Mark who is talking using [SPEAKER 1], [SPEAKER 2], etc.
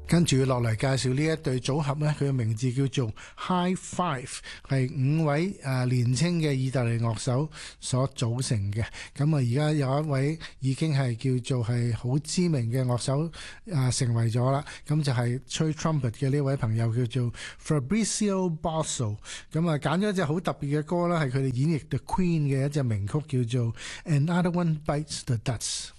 [SPEAKER 1] 跟住落嚟介紹呢一隊組合呢，佢嘅名字叫做 High Five， 係5位年青嘅意大利樂手所組成嘅。咁而家有一位已經係叫做係好知名嘅樂手成為咗啦。咁就係吹 trumpet 嘅呢位朋友叫做 Fabrizio Bosso。咁揀咗一隻好特別嘅歌啦，係佢哋演繹 The Queen 嘅一隻名曲，叫做 Another One Bites the Dust。